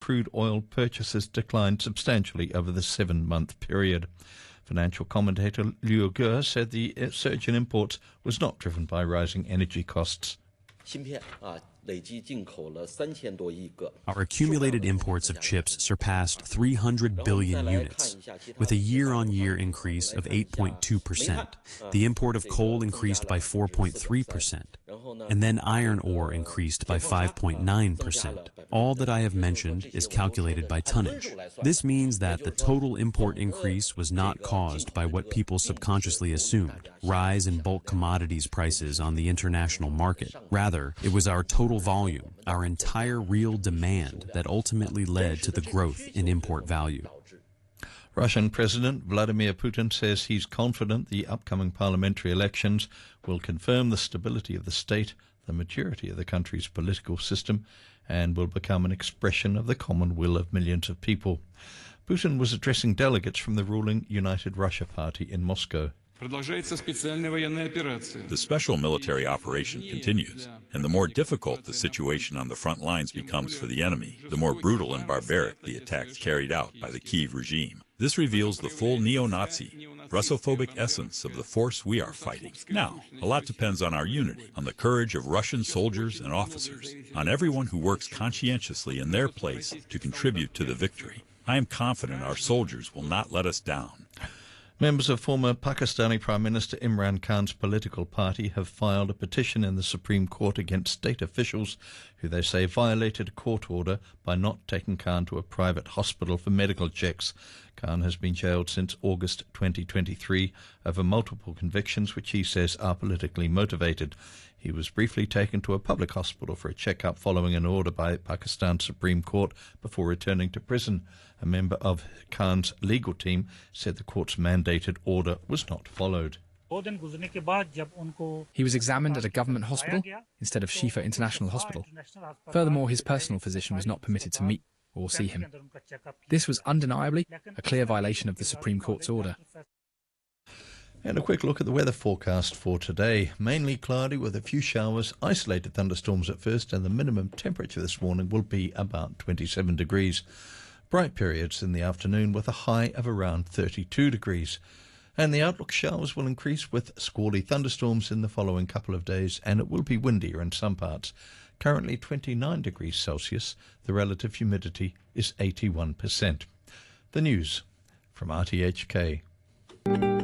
crude oil purchases declined substantially over the 7-month period. Financial commentator Liu Ge said the surge in imports was not driven by rising energy costs. Our accumulated imports of chips surpassed 300 billion units, with a year-on-year increase of 8.2%. The import of coal increased by 4.3%, and then iron ore increased by 5.9%. All that I have mentioned is calculated by tonnage. This means that the total import increase was not caused by what people subconsciously assumed, rise in bulk commodities prices on the international market. Rather, it was our total volume, our entire real demand, that ultimately led to the growth in import value. Russian President Vladimir Putin says he's confident the upcoming parliamentary elections will confirm the stability of the state, the maturity of the country's political system, and will become an expression of the common will of millions of people. Putin was addressing delegates from the ruling United Russia Party in Moscow. The special military operation continues, and the more difficult the situation on the front lines becomes for the enemy, the more brutal and barbaric the attacks carried out by the Kyiv regime. This reveals the full neo-Nazi, Russophobic essence of the force we are fighting. Now, a lot depends on our unity, on the courage of Russian soldiers and officers, on everyone who works conscientiously in their place to contribute to the victory. I am confident our soldiers will not let us down. Members of former Pakistani Prime Minister Imran Khan's political party have filed a petition in the Supreme Court against state officials who they say violated a court order by not taking Khan to a private hospital for medical checks. Khan has been jailed since August 2023 over multiple convictions which he says are politically motivated. He was briefly taken to a public hospital for a checkup following an order by Pakistan's Supreme Court before returning to prison. A member of Khan's legal team said the court's mandated order was not followed. He was examined at a government hospital instead of Shifa International Hospital. Furthermore, his personal physician was not permitted to meet or see him. This was undeniably a clear violation of the Supreme Court's order. And a quick look at the weather forecast for today. Mainly cloudy with a few showers, isolated thunderstorms at first, and the minimum temperature this morning will be about 27 degrees. Bright periods in the afternoon with a high of around 32 degrees. And the outlook showers will increase with squally thunderstorms in the following couple of days, and it will be windier in some parts. Currently 29 degrees Celsius. The relative humidity is 81%. The news from RTHK.